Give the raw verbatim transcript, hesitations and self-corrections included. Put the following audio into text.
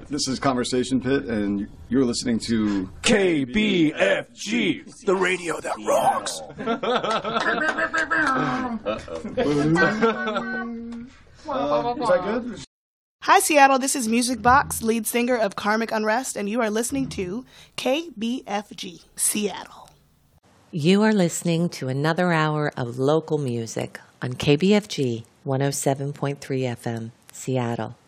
This is Conversation Pit, and you're listening to K B F G, the radio that rocks. uh, is that good? Hi, Seattle. This is Music Box, lead singer of Karmic Unrest, and you are listening to K B F G, Seattle. You are listening to another hour of local music on K B F G one oh seven point three F M, Seattle.